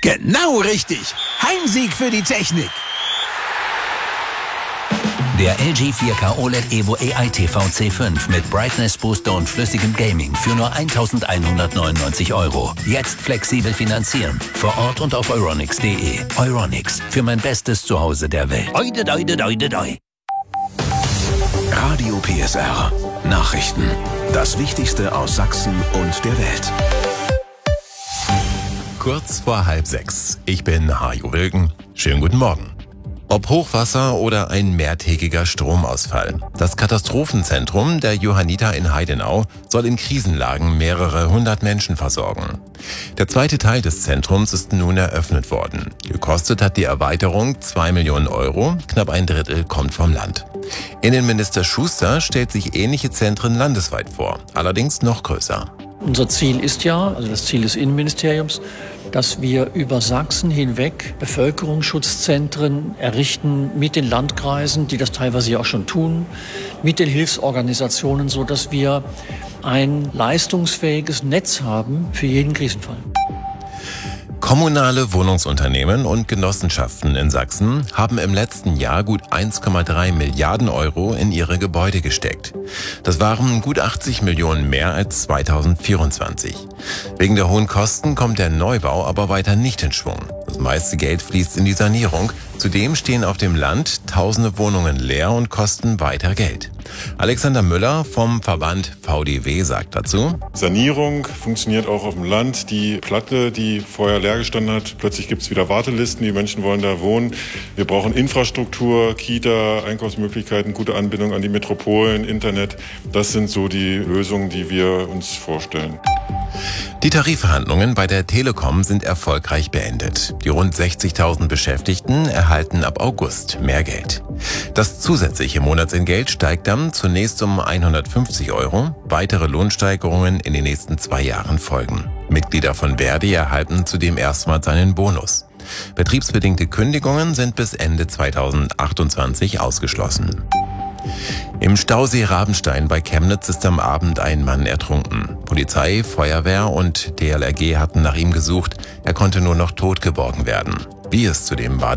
Genau richtig. Heimsieg für die Technik. Der LG 4K OLED Evo AI TV C5 mit Brightness Booster und flüssigem Gaming für nur 1.199 €. Jetzt flexibel finanzieren. Vor Ort und auf euronics.de. Euronics, für mein bestes Zuhause der Welt. Oide, oide, oide, oide. Radio PSR. Nachrichten. Das Wichtigste aus Sachsen und der Welt. Kurz vor 5:30. Ich bin Hajo Wilken. Schönen guten Morgen. Ob Hochwasser oder ein mehrtägiger Stromausfall. Das Katastrophenzentrum der Johanniter in Heidenau soll in Krisenlagen mehrere hundert Menschen versorgen. Der zweite Teil des Zentrums ist nun eröffnet worden. Gekostet hat die Erweiterung 2 Millionen €, knapp ein Drittel kommt vom Land. Innenminister Schuster stellt sich ähnliche Zentren landesweit vor, allerdings noch größer. Unser Ziel ist ja, also das Ziel des Innenministeriums, dass wir über Sachsen hinweg Bevölkerungsschutzzentren errichten mit den Landkreisen, die das teilweise ja auch schon tun, mit den Hilfsorganisationen, sodass wir ein leistungsfähiges Netz haben für jeden Krisenfall. Kommunale Wohnungsunternehmen und Genossenschaften in Sachsen haben im letzten Jahr gut 1,3 Milliarden € in ihre Gebäude gesteckt. Das waren gut 80 Millionen mehr als 2024. Wegen der hohen Kosten kommt der Neubau aber weiter nicht in Schwung. Das meiste Geld fließt in die Sanierung. Zudem stehen auf dem Land tausende Wohnungen leer und kosten weiter Geld. Alexander Müller vom Verband VDW sagt dazu: Sanierung funktioniert auch auf dem Land. Die Platte, die vorher leer gestanden hat, plötzlich gibt es wieder Wartelisten, die Menschen wollen da wohnen. Wir brauchen Infrastruktur, Kita, Einkaufsmöglichkeiten, gute Anbindung an die Metropolen, Internet. Das sind so die Lösungen, die wir uns vorstellen. Die Tarifverhandlungen bei der Telekom sind erfolgreich beendet. Die rund 60.000 Beschäftigten erhalten ab August mehr Geld. Das zusätzliche Monatsentgelt steigt dann zunächst um 150 €. Weitere Lohnsteigerungen in den nächsten 2 Jahren folgen. Mitglieder von Verdi erhalten zudem erstmals einen Bonus. Betriebsbedingte Kündigungen sind bis Ende 2028 ausgeschlossen. Im Stausee Rabenstein bei Chemnitz ist am Abend ein Mann ertrunken. Polizei, Feuerwehr und DLRG hatten nach ihm gesucht. Er konnte nur noch tot geborgen werden. Wie es zu dem